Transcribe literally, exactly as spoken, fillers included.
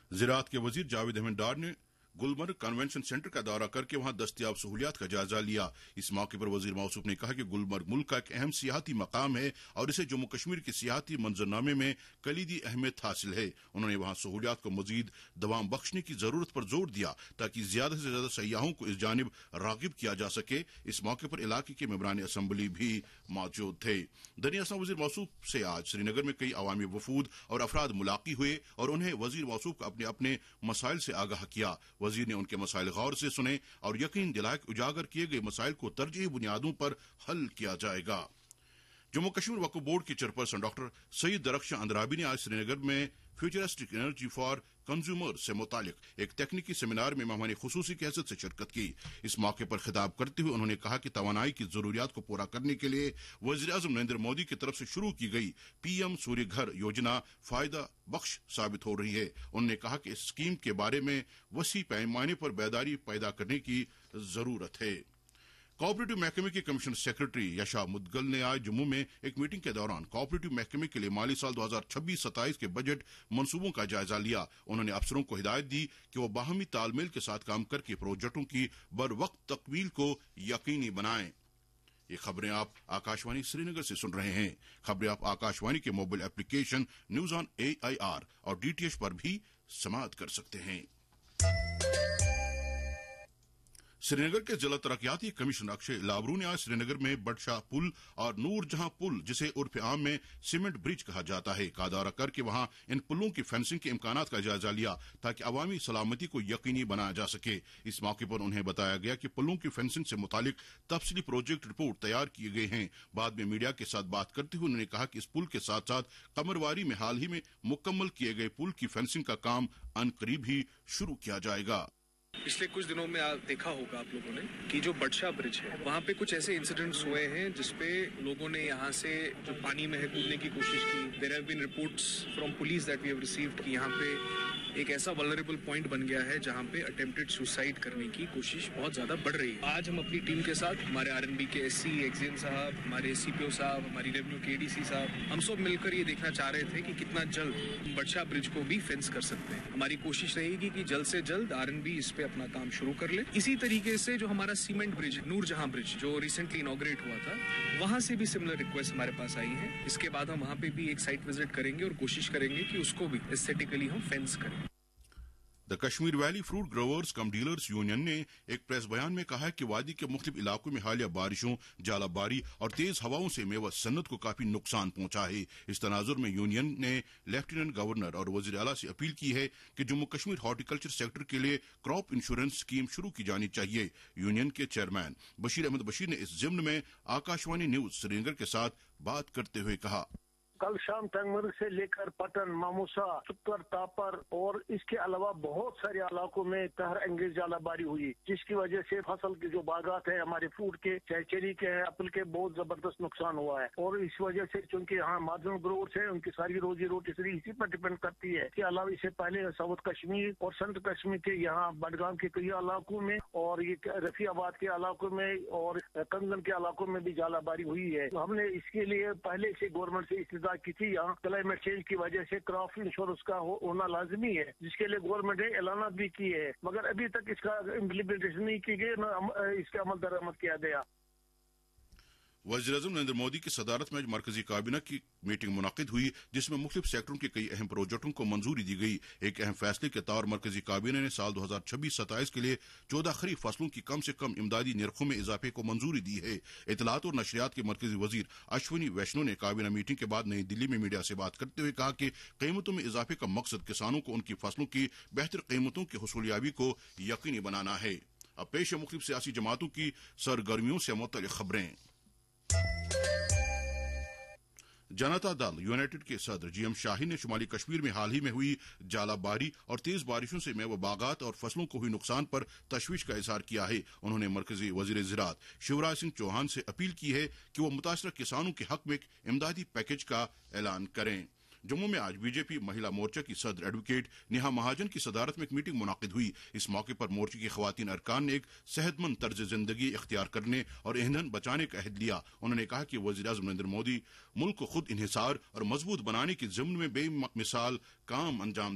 ज़राअत के वजीर जावेद अहमद डार ने गुलमर्ग कन्वेंशन सेंटर का दौरा करके वहां दस्तयाब सहूलियात का जायजा लिया। इस मौके पर वजीर मौसूफ ने कहा कि गुलमर्ग मुल्क का एक अहम सियाहती मकाम है और इसे जम्मू कश्मीर के सियाहती मंजरनामे में कलीदी अहमियत हासिल है। उन्होंने वहां सहूलियात को मजीद दवाम बख्शने की जरूरत पर जोर दिया ताकि ज्यादा से ज्यादा सयाहों को इस जानिब रागिब किया जा सके। इस मौके पर इलाके के मेंबरान असम्बली भी मौजूद थे। दनिया वजीर मौसूफ से आज श्रीनगर में कई अवामी वफूद और अफराद मुलाकी हुए और उन्हें वजीर मौसूफ को अपने अपने मसाइल से आगाह किया। वजीर ने उनके मसाइल गौर से सुने और यकीन दिलाया कि उजागर किए गए मसाइल को तरजीही बुनियादों पर हल किया जाएगा। जम्मू कश्मीर वक्फ बोर्ड की चेयरपर्सन डॉक्टर सईद दरख्शां अंद्राबी ने आज श्रीनगर में फ्यूचरिस्टिक एनर्जी फॉर कंज्यूमर से मुतालिक एक तकनीकी सेमिनार में मेहमान खुसूसी की हैसियत से शिरकत की। इस मौके पर खिताब करते हुए उन्होंने कहा कि तवानाई की जरूरियात को पूरा करने के लिए वजीर आजम नरेंद्र मोदी की तरफ से शुरू की गई पीएम सूर्य घर योजना फायदा बख्श साबित हो रही है। उन्होंने कहा कि इस स्कीम के बारे में वसी पैमाने पर बेदारी पैदा करने की जरूरत है। कोऑपरेटिव महकमे के कमिश्नर सेक्रेटरी यशा मुदगल ने आज जम्मू में एक मीटिंग के दौरान कोऑपरेटिव महकमे के लिए माली साल दो हजार छब्बीस सत्ताईस के बजट मंसूबों का जायजा लिया। उन्होंने अफसरों को हिदायत दी कि वो बाहमी तालमेल के साथ काम करके प्रोजेक्टों की बर वक्त तकमील को यकीनी बनाएं। ये खबरें आप आकाशवाणी श्रीनगर से सुन रहे हैं। खबरें आप आकाशवाणी के mobile application news on A I R और डीटीएच पर भी समाअत कर सकते हैं। श्रीनगर के जिला तरक्याती कमिश्नर अक्षय लाबरू ने आज श्रीनगर में बडशाह पुल और नूरजहां पुल जिसे उर्फ आम में सीमेंट ब्रिज कहा जाता है का दौरा करके वहां इन पुलों की फेंसिंग के इम्कानात का जायजा लिया ताकि अवामी सलामती को यकीनी बनाया जा सके। इस मौके पर उन्हें बताया गया कि पुलों की फेंसिंग से मुतालिक तफसीली प्रोजेक्ट रिपोर्ट तैयार किए गए हैं। बाद में मीडिया के साथ बात करते हुए उन्होंने कहा कि इस पुल के साथ साथ कमरवारी में हाल ही में मुकम्मल किए गए पुल की फेंसिंग का काम अनकरीब ही शुरू किया जाएगा। पिछले कुछ दिनों में आप देखा होगा आप लोगों ने कि जो बडशाह ब्रिज है वहाँ पे कुछ ऐसे इंसिडेंट्स हुए हैं जिसपे लोगों ने यहाँ से जो पानी में है कूदने की कोशिश की। There have been reports from police that we have received कि यहाँ पे एक ऐसा वल्नरेबल पॉइंट बन गया है जहाँ पे अटेम्प्टेड सुसाइड करने की कोशिश बहुत ज्यादा बढ़ रही है। आज हम अपनी टीम के साथ हमारे आरएनबी के एससी एक्सियन साहब, हमारे सीपीओ साहब, हमारी रेवेन्यू के एडीसी साहब, हम सब मिलकर ये देखना चाह रहे थे कि कितना जल्द बडशाह ब्रिज को भी फेंस कर सकते हैं। हमारी कोशिश रहेगी कि जल्द से जल्द आरएनबी इस पे अपना काम शुरू कर ले। इसी तरीके से जो हमारा सीमेंट ब्रिज है नूरजहां ब्रिज जो रिसेंटली इनॉग्रेट हुआ था वहां से भी सिमिलर रिक्वेस्ट हमारे पास आई है। इसके बाद हम वहां पे भी एक साइट विजिट करेंगे और कोशिश करेंगे कि उसको भी एस्थेटिकली हम फेंस करें। The Kashmir valley fruit growers come dealers union ने एक प्रेस बयान में कहा है कि वादी के मुख्तलिफ इलाकों में हालिया बारिशों, जालाबारी और तेज हवाओं से मेवा सन्नत को काफी नुकसान पहुंचा है। इस तनाजुर में यूनियन ने लेफ्टिनेंट गवर्नर और वजीर आला से अपील की है कि जम्मू कश्मीर हॉर्टिकल्चर सेक्टर के लिए क्रॉप इंश्योरेंस स्कीम शुरू की जानी चाहिए। यूनियन के चेयरमैन बशीर अहमद बशीर ने इस जिम्न में आकाशवाणी न्यूज श्रीनगर के साथ बात करते हुए कहा, कल शाम टंगमर्ग से लेकर पटन, मामूसा, चुक्कर, तापर और इसके अलावा बहुत सारे इलाकों में कहर अंगेज जालाबारी हुई, जिसकी वजह से फसल के जो बागात है हमारे फ्रूट के, चाहे चेरी के हैं, एप्पल के, बहुत जबरदस्त नुकसान हुआ है। और इस वजह से चूंकि यहाँ मार्जिनल ग्रोवर्स है उनकी सारी रोजी रोटी सिर्फ इसी पर डिपेंड करती है। इसके अलावा इससे पहले साउथ कश्मीर और सेंट्रल कश्मीर के यहाँ बडगाम के कई इलाकों में और ये रफीआबाद के इलाकों में और कंगन के इलाकों में भी जालाबारी हुई है। हमने इसके लिए पहले से गवर्नमेंट से इस्तेदा की थी। यहाँ क्लाइमेट चेंज की वजह से क्रॉप इंश्योरेंस का हो, होना लाजमी है, जिसके लिए गवर्नमेंट ने ऐलान भी किए है, मगर अभी तक इसका इम्प्लीमेंटेशन नहीं की गई, न इसका अमल दरामद किया गया। वज़ीर-ए-आज़म नरेंद्र मोदी की सदारत में मरकजी काबीना की मीटिंग मुनक़िद हुई जिसमें मुख्तलिफ सेक्टरों के कई अहम प्रोजेक्टों को मंजूरी दी गई। एक अहम फैसले के तौर मरकजी काबीना ने साल दो हजार छब्बीस सत्ताईस के लिए चौदह खरीफ फसलों की कम से कम इमदादी निरखों में इजाफे को मंजूरी दी है। इतलात और नशरियात के मरकजी वजीर अश्विनी वैष्णो ने काबीना मीटिंग के बाद नई दिल्ली में मीडिया से बात करते हुए कहा कि कीमतों में इजाफे का मकसद किसानों को उनकी फसलों की बेहतर कीमतों की हुसूलियाबी को यकीनी बनाना है। अब पेश है मुख्तलिफ सियासी जमातों की सरगर्मियों से मुतल्लिक़ खबरें। जनता दल यूनाइटेड के सदर जीएम शाहीन ने शुमाली कश्मीर में हाल ही में हुई जालाबारी और तेज बारिशों से मेवा बागात और फसलों को हुई नुकसान पर तशवीश का इजहार किया है। उन्होंने मरकजी वजीर ज़राअत शिवराज सिंह चौहान से अपील की है कि वो मुतासरा किसानों के हक में एक इमदादी पैकेज का ऐलान करें। जम्मू में आज बीजेपी महिला मोर्चा की सदर एडवोकेट नेहा महाजन की सदारत में एक मीटिंग मुनाकिद हुई। इस मौके पर मोर्चे की खवातीन अरकान ने एक सेहतमंद तर्ज जिंदगी इख्तियार करने और ईंधन बचाने का अहद लिया। उन्होंने कहा कि वज़ीर-ए-आज़म नरेंद्र मोदी मुल्क को खुद इन्हिसार और मजबूत बनाने की ज़िम्न में बेमिसाल काम अंजाम